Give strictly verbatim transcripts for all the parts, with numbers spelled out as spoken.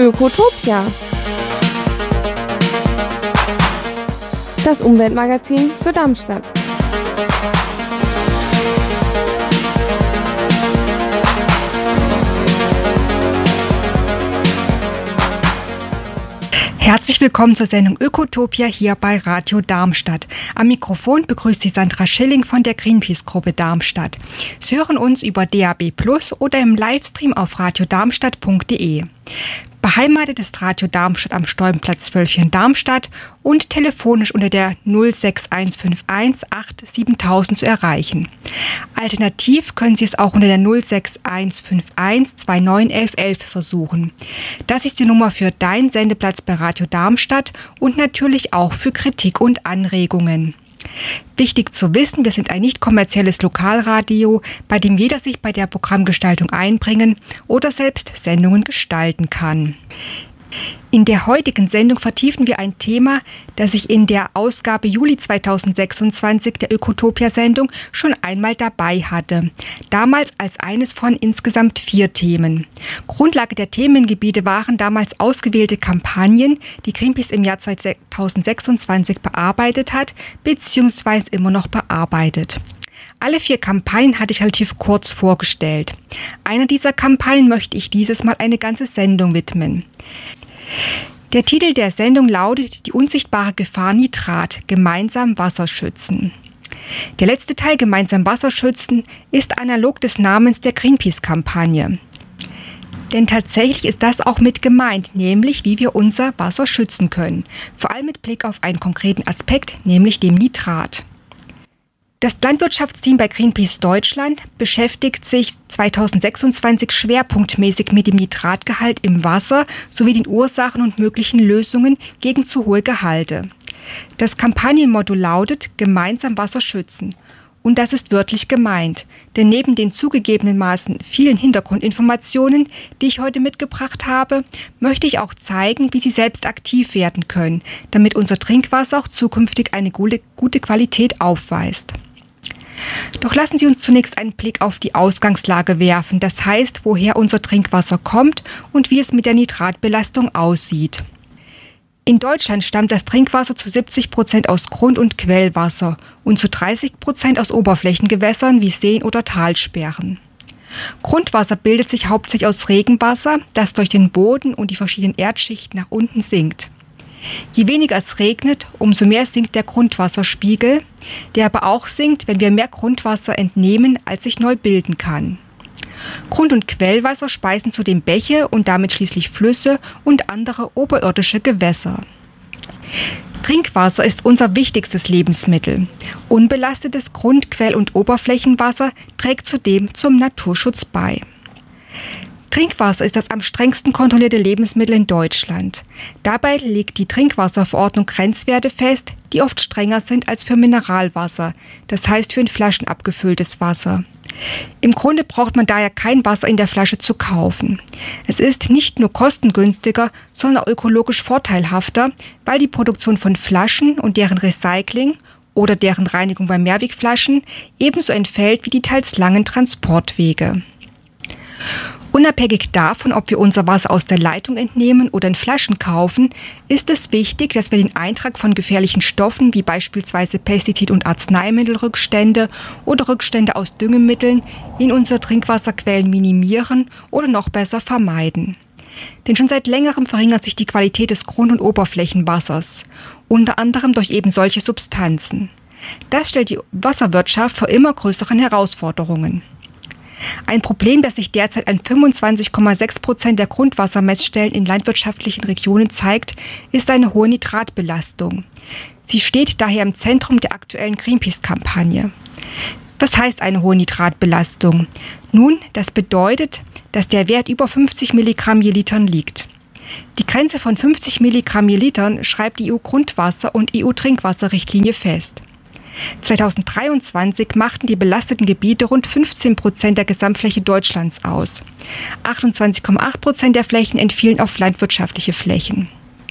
Ökotopia. Das Umweltmagazin für Darmstadt. Herzlich willkommen zur Sendung Ökotopia hier bei Radio Darmstadt. Am Mikrofon begrüßt Sie Sandra Schilling von der Greenpeace-Gruppe Darmstadt. Sie hören uns über D A B plus oder im Livestream auf radiodarmstadt punkt de. Beheimatet ist Radio Darmstadt am Stolpenplatz zwölf in Darmstadt und telefonisch unter der null sechs eins fünf eins acht siebentausend zu erreichen. Alternativ können Sie es auch unter der null sechs eins fünf eins zwei neun eins eins eins versuchen. Das ist die Nummer für Dein Sendeplatz bei Radio Darmstadt und natürlich auch für Kritik und Anregungen. Wichtig zu wissen, wir sind ein nicht kommerzielles Lokalradio, bei dem jeder sich bei der Programmgestaltung einbringen oder selbst Sendungen gestalten kann. In der heutigen Sendung vertiefen wir ein Thema, das ich in der Ausgabe Juli zweitausendsechsundzwanzig der Ökotopia-Sendung schon einmal dabei hatte. Damals als eines von insgesamt vier Themen. Grundlage der Themengebiete waren damals ausgewählte Kampagnen, die Greenpeace im Jahr zweitausendsechsundzwanzig bearbeitet hat, beziehungsweise immer noch bearbeitet. Alle vier Kampagnen hatte ich relativ kurz vorgestellt. Einer dieser Kampagnen möchte ich dieses Mal eine ganze Sendung widmen. Der Titel der Sendung lautet Die unsichtbare Gefahr Nitrat – Gemeinsam Wasser schützen. Der letzte Teil Gemeinsam Wasser schützen ist analog des Namens der Greenpeace-Kampagne. Denn tatsächlich ist das auch mit gemeint, nämlich wie wir unser Wasser schützen können. Vor allem mit Blick auf einen konkreten Aspekt, nämlich dem Nitrat. Das Landwirtschaftsteam bei Greenpeace Deutschland beschäftigt sich zweitausendsechsundzwanzig schwerpunktmäßig mit dem Nitratgehalt im Wasser sowie den Ursachen und möglichen Lösungen gegen zu hohe Gehalte. Das Kampagnenmotto lautet Gemeinsam Wasser schützen. Und das ist wörtlich gemeint, denn neben den zugegebenermaßen vielen Hintergrundinformationen, die ich heute mitgebracht habe, möchte ich auch zeigen, wie Sie selbst aktiv werden können, damit unser Trinkwasser auch zukünftig eine gute, gute Qualität aufweist. Doch lassen Sie uns zunächst einen Blick auf die Ausgangslage werfen, das heißt, woher unser Trinkwasser kommt und wie es mit der Nitratbelastung aussieht. In Deutschland stammt das Trinkwasser zu siebzig Prozent aus Grund- und Quellwasser und zu dreißig Prozent aus Oberflächengewässern wie Seen oder Talsperren. Grundwasser bildet sich hauptsächlich aus Regenwasser, das durch den Boden und die verschiedenen Erdschichten nach unten sinkt. Je weniger es regnet, umso mehr sinkt der Grundwasserspiegel, der aber auch sinkt, wenn wir mehr Grundwasser entnehmen, als sich neu bilden kann. Grund- und Quellwasser speisen zudem Bäche und damit schließlich Flüsse und andere oberirdische Gewässer. Trinkwasser ist unser wichtigstes Lebensmittel. Unbelastetes Grund-, Quell- und Oberflächenwasser trägt zudem zum Naturschutz bei. Trinkwasser ist das am strengsten kontrollierte Lebensmittel in Deutschland. Dabei legt die Trinkwasserverordnung Grenzwerte fest, die oft strenger sind als für Mineralwasser, das heißt für in Flaschen abgefülltes Wasser. Im Grunde braucht man daher kein Wasser in der Flasche zu kaufen. Es ist nicht nur kostengünstiger, sondern auch ökologisch vorteilhafter, weil die Produktion von Flaschen und deren Recycling oder deren Reinigung bei Mehrwegflaschen ebenso entfällt wie die teils langen Transportwege. Unabhängig davon, ob wir unser Wasser aus der Leitung entnehmen oder in Flaschen kaufen, ist es wichtig, dass wir den Eintrag von gefährlichen Stoffen wie beispielsweise Pestizid- und Arzneimittelrückstände oder Rückstände aus Düngemitteln in unsere Trinkwasserquellen minimieren oder noch besser vermeiden. Denn schon seit längerem verringert sich die Qualität des Grund- und Oberflächenwassers, unter anderem durch eben solche Substanzen. Das stellt die Wasserwirtschaft vor immer größeren Herausforderungen. Ein Problem, das sich derzeit an fünfundzwanzig Komma sechs Prozent der Grundwassermessstellen in landwirtschaftlichen Regionen zeigt, ist eine hohe Nitratbelastung. Sie steht daher im Zentrum der aktuellen Greenpeace-Kampagne. Was heißt eine hohe Nitratbelastung? Nun, das bedeutet, dass der Wert über fünfzig Milligramm je Litern liegt. Die Grenze von fünfzig Milligramm je Litern schreibt die E U-Grundwasser- und E U-Trinkwasserrichtlinie fest. zweitausenddreiundzwanzig machten die belasteten Gebiete rund fünfzehn Prozent der Gesamtfläche Deutschlands aus. achtundzwanzig Komma acht Prozent der Flächen entfielen auf landwirtschaftliche Flächen.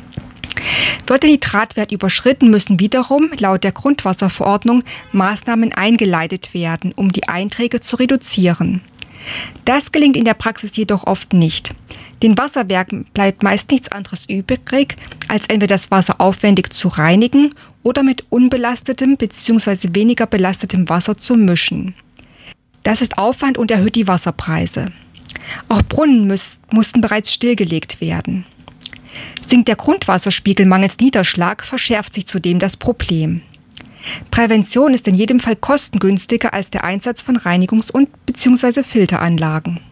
Wird der Nitratwert überschritten, müssen wiederum laut der Grundwasserverordnung Maßnahmen eingeleitet werden, um die Einträge zu reduzieren. Das gelingt in der Praxis jedoch oft nicht. Den Wasserwerken bleibt meist nichts anderes übrig, als entweder das Wasser aufwendig zu reinigen oder mit unbelastetem bzw. weniger belastetem Wasser zu mischen. Das ist Aufwand und erhöht die Wasserpreise. Auch Brunnen müß, mussten bereits stillgelegt werden. Sinkt der Grundwasserspiegel mangels Niederschlag, verschärft sich zudem das Problem. Prävention ist in jedem Fall kostengünstiger als der Einsatz von Reinigungs- und bzw. Filteranlagen.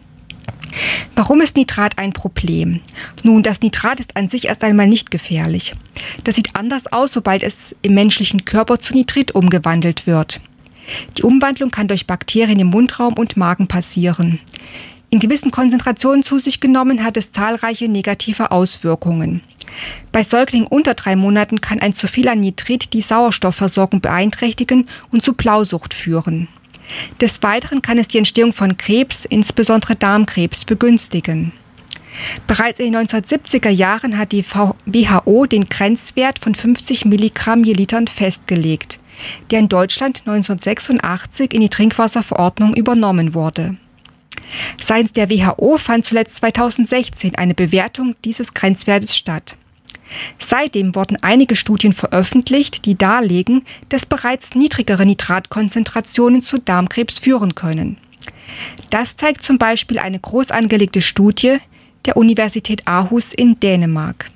Warum ist Nitrat ein Problem? Nun, das Nitrat ist an sich erst einmal nicht gefährlich. Das sieht anders aus, sobald es im menschlichen Körper zu Nitrit umgewandelt wird. Die Umwandlung kann durch Bakterien im Mundraum und Magen passieren. In gewissen Konzentrationen zu sich genommen hat es zahlreiche negative Auswirkungen. Bei Säuglingen unter drei Monaten kann ein zu viel an Nitrit die Sauerstoffversorgung beeinträchtigen und zu Blausucht führen. Des Weiteren kann es die Entstehung von Krebs, insbesondere Darmkrebs, begünstigen. Bereits in den neunzehnhundertsiebziger Jahren hat die W H O den Grenzwert von fünfzig Milligramm je Litern festgelegt, der in Deutschland neunzehnhundertsechsundachtzig in die Trinkwasserverordnung übernommen wurde. Seitens der W H O fand zuletzt zweitausendsechzehn eine Bewertung dieses Grenzwertes statt. Seitdem wurden einige Studien veröffentlicht, die darlegen, dass bereits niedrigere Nitratkonzentrationen zu Darmkrebs führen können. Das zeigt zum Beispiel eine groß angelegte Studie der Universität Aarhus in Dänemark.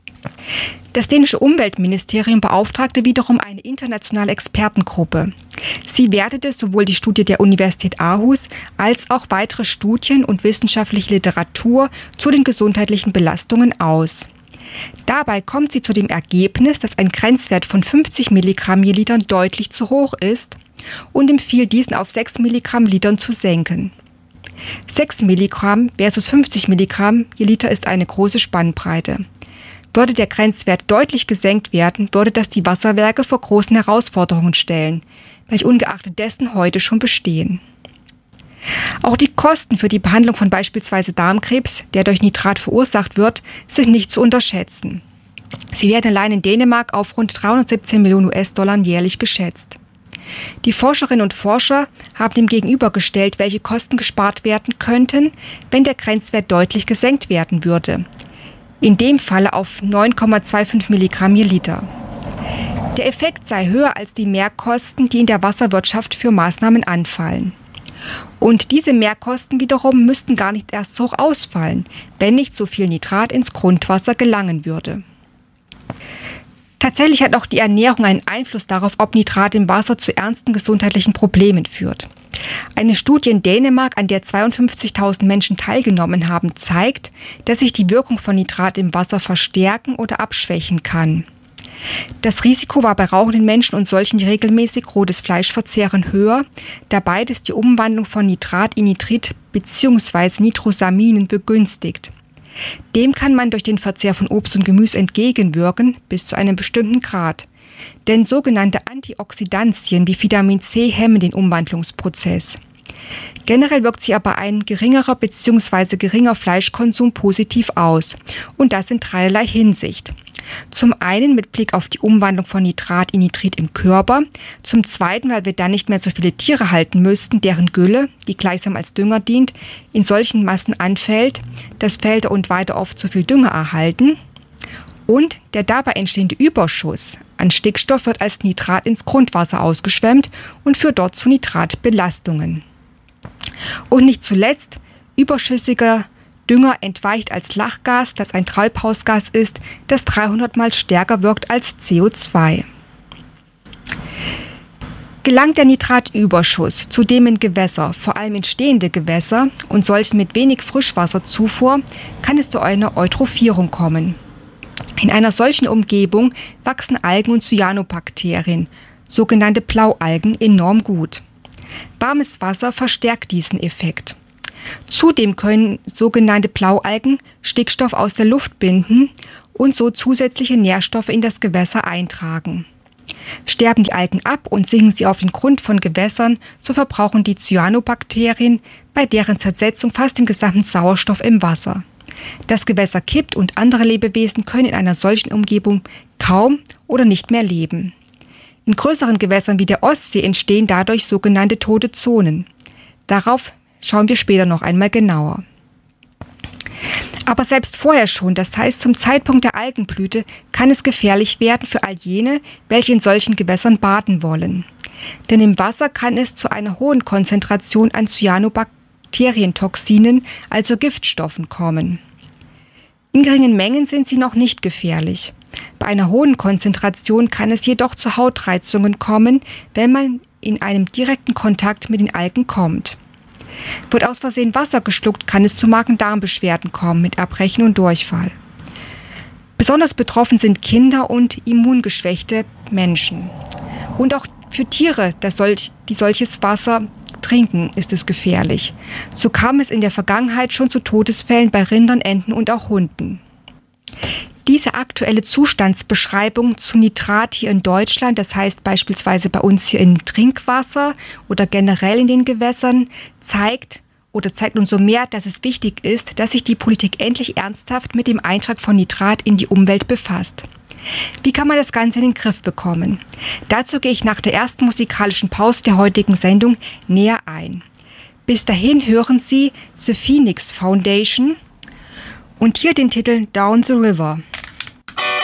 Das dänische Umweltministerium beauftragte wiederum eine internationale Expertengruppe. Sie wertete sowohl die Studie der Universität Aarhus als auch weitere Studien und wissenschaftliche Literatur zu den gesundheitlichen Belastungen aus. Dabei kommt sie zu dem Ergebnis, dass ein Grenzwert von fünfzig Milligramm je Litern deutlich zu hoch ist und empfiehlt diesen auf sechs Milligramm Litern zu senken. sechs Milligramm versus fünfzig Milligramm je Liter ist eine große Spannbreite. Würde der Grenzwert deutlich gesenkt werden, würde das die Wasserwerke vor großen Herausforderungen stellen, welche ungeachtet dessen heute schon bestehen. Auch die Kosten für die Behandlung von beispielsweise Darmkrebs, der durch Nitrat verursacht wird, sind nicht zu unterschätzen. Sie werden allein in Dänemark auf rund dreihundertsiebzehn Millionen U S-Dollar jährlich geschätzt. Die Forscherinnen und Forscher haben dem gegenübergestellt, welche Kosten gespart werden könnten, wenn der Grenzwert deutlich gesenkt werden würde. In dem Falle auf neun Komma fünfundzwanzig Milligramm je Liter. Der Effekt sei höher als die Mehrkosten, die in der Wasserwirtschaft für Maßnahmen anfallen. Und diese Mehrkosten wiederum müssten gar nicht erst so hoch ausfallen, wenn nicht so viel Nitrat ins Grundwasser gelangen würde. Tatsächlich hat auch die Ernährung einen Einfluss darauf, ob Nitrat im Wasser zu ernsten gesundheitlichen Problemen führt. Eine Studie in Dänemark, an der zweiundfünfzigtausend Menschen teilgenommen haben, zeigt, dass sich die Wirkung von Nitrat im Wasser verstärken oder abschwächen kann. Das Risiko war bei rauchenden Menschen und solchen, die regelmäßig rohes Fleisch verzehren, höher, da beides die Umwandlung von Nitrat in Nitrit bzw. Nitrosaminen begünstigt. Dem kann man durch den Verzehr von Obst und Gemüse entgegenwirken, bis zu einem bestimmten Grad. Denn sogenannte Antioxidantien wie Vitamin C hemmen den Umwandlungsprozess. Generell wirkt sich aber ein geringerer bzw. geringer Fleischkonsum positiv aus. Und das in dreierlei Hinsicht. Zum einen mit Blick auf die Umwandlung von Nitrat in Nitrit im Körper, zum zweiten, weil wir dann nicht mehr so viele Tiere halten müssten, deren Gülle, die gleichsam als Dünger dient, in solchen Massen anfällt, dass Felder und Weide oft zu viel Dünger erhalten. Und der dabei entstehende Überschuss an Stickstoff wird als Nitrat ins Grundwasser ausgeschwemmt und führt dort zu Nitratbelastungen. Und nicht zuletzt, überschüssiger Dünger entweicht als Lachgas, das ein Treibhausgas ist, das dreihundert Mal stärker wirkt als C O zwei. Gelangt der Nitratüberschuss zudem in Gewässer, vor allem in stehende Gewässer und solchen mit wenig Frischwasserzufuhr, kann es zu einer Eutrophierung kommen. In einer solchen Umgebung wachsen Algen und Cyanobakterien, sogenannte Blaualgen, enorm gut. Warmes Wasser verstärkt diesen Effekt. Zudem können sogenannte Blaualgen Stickstoff aus der Luft binden und so zusätzliche Nährstoffe in das Gewässer eintragen. Sterben die Algen ab und sinken sie auf den Grund von Gewässern, so verbrauchen die Cyanobakterien bei deren Zersetzung fast den gesamten Sauerstoff im Wasser. Das Gewässer kippt und andere Lebewesen können in einer solchen Umgebung kaum oder nicht mehr leben. In größeren Gewässern wie der Ostsee entstehen dadurch sogenannte tote Zonen. Darauf schauen wir später noch einmal genauer. Aber selbst vorher schon, das heißt zum Zeitpunkt der Algenblüte, kann es gefährlich werden für all jene, welche in solchen Gewässern baden wollen. Denn im Wasser kann es zu einer hohen Konzentration an Cyanobakterientoxinen, also Giftstoffen, kommen. In geringen Mengen sind sie noch nicht gefährlich. Bei einer hohen Konzentration kann es jedoch zu Hautreizungen kommen, wenn man in einem direkten Kontakt mit den Algen kommt. Wird aus Versehen Wasser geschluckt, kann es zu Magen-Darm-Beschwerden kommen mit Erbrechen und Durchfall. Besonders betroffen sind Kinder und immungeschwächte Menschen. Und auch für Tiere, die solches Wasser trinken, ist es gefährlich. So kam es in der Vergangenheit schon zu Todesfällen bei Rindern, Enten und auch Hunden. Diese aktuelle Zustandsbeschreibung zu Nitrat hier in Deutschland, das heißt beispielsweise bei uns hier im Trinkwasser oder generell in den Gewässern, zeigt oder zeigt umso mehr, dass es wichtig ist, dass sich die Politik endlich ernsthaft mit dem Eintrag von Nitrat in die Umwelt befasst. Wie kann man das Ganze in den Griff bekommen? Dazu gehe ich nach der ersten musikalischen Pause der heutigen Sendung näher ein. Bis dahin hören Sie The Phoenix Foundation und hier den Titel Down the River.